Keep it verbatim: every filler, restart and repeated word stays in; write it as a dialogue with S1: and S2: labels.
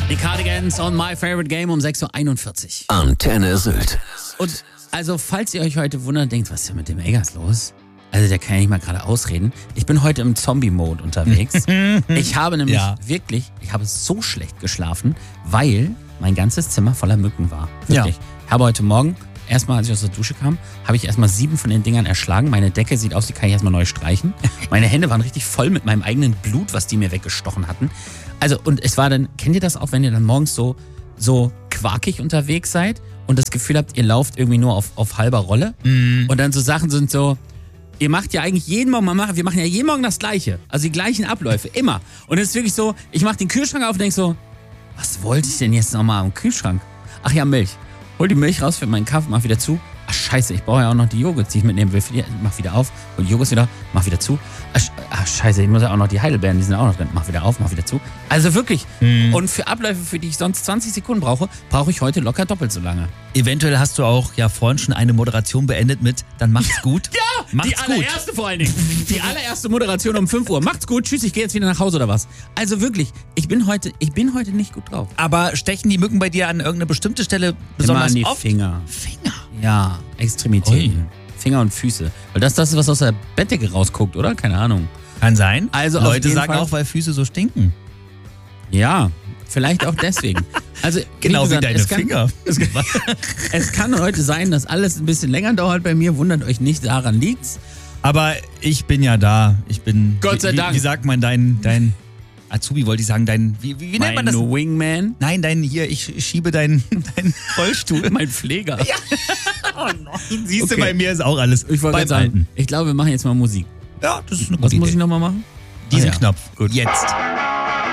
S1: Die Cardigans on My Favorite Game um sechs Uhr einundvierzig.
S2: Antenne Sylt.
S1: Und also, falls ihr euch heute wundert, denkt, was ist denn mit dem Eggers los? Also, der kann ja nicht mal gerade ausreden. Ich bin heute im Zombie-Mode unterwegs. Ich habe nämlich
S3: Ja.
S1: wirklich, ich habe so schlecht geschlafen, weil mein ganzes Zimmer voller Mücken war. Wirklich.
S3: Ja.
S1: Ich habe heute Morgen, erstmal als ich aus der Dusche kam, habe ich erstmal sieben von den Dingern erschlagen. Meine Decke sieht aus, die kann ich erstmal neu streichen. Meine Hände waren richtig voll mit meinem eigenen Blut, was die mir weggestochen hatten. Also, und es war dann, kennt ihr das auch, wenn ihr dann morgens so, so quakig unterwegs seid und das Gefühl habt, ihr lauft irgendwie nur auf, auf halber Rolle?
S3: Mm.
S1: Und dann so Sachen sind so, ihr macht ja eigentlich jeden Morgen, man macht, wir machen ja jeden Morgen das Gleiche. Also die gleichen Abläufe, immer. Und es ist wirklich so, ich mache den Kühlschrank auf und denk so, was wollte ich denn jetzt nochmal am Kühlschrank? Ach ja, Milch. Hol die Milch raus für meinen Kaffee, mach wieder zu. Ach scheiße, ich brauche ja auch noch die Joghurt, die ich mitnehmen will. Mach wieder auf, hol die Joghurt wieder, mach wieder zu. Ach, ach scheiße, ich muss ja auch noch die Heidelbeeren, die sind auch noch drin. Mach wieder auf, mach wieder zu. Also wirklich.
S3: Mhm.
S1: Und für Abläufe, für die ich sonst zwanzig Sekunden brauche, brauche ich heute locker doppelt so lange.
S3: Eventuell hast du auch ja vorhin schon eine Moderation beendet mit, dann macht's gut.
S1: Ja,
S3: macht's
S1: die allererste vor allen Dingen. Die allererste Moderation um fünf Uhr. Macht's gut, tschüss, ich gehe jetzt wieder nach Hause oder was? Also wirklich, ich bin heute, ich bin heute nicht gut drauf.
S3: Aber stechen die Mücken bei dir an irgendeine bestimmte Stelle besonders
S1: Immer an die
S3: oft?
S1: Finger.
S3: Finger.
S1: Ja, Extremitäten.
S3: Ui.
S1: Finger und Füße. Weil das das ist, was aus der Bettdecke rausguckt, oder? Keine Ahnung.
S3: Kann sein.
S1: Also auf
S3: Leute
S1: jeden
S3: sagen
S1: Fall-
S3: auch, weil Füße so stinken.
S1: Ja, vielleicht auch deswegen. Also
S3: Genau wie,
S1: gesagt,
S3: deine
S1: es kann,
S3: Finger.
S1: Es kann heute sein, dass alles ein bisschen länger dauert bei mir. Wundert euch nicht, daran liegt's.
S3: Aber ich bin ja da. Ich bin.
S1: Gott sei
S3: wie,
S1: Dank.
S3: Wie sagt man dein, dein Azubi, wollte ich sagen, dein. Wie, wie, wie nennt man
S1: Mein
S3: das?
S1: Wingman,
S3: Nein, dein hier, ich schiebe deinen dein Rollstuhl.
S1: mein Pfleger. Ja.
S3: Oh nein, siehst
S1: Okay.
S3: du, bei mir ist auch alles.
S1: Ich wollte
S3: beim
S1: gerade sagen,
S3: Alten.
S1: ich glaube, wir machen jetzt mal Musik.
S3: Ja, das ist eine gute
S1: Was muss
S3: Idee.
S1: ich nochmal machen?
S3: Diesen
S1: Ah, ja.
S3: Knopf.
S1: Gut.
S3: Jetzt.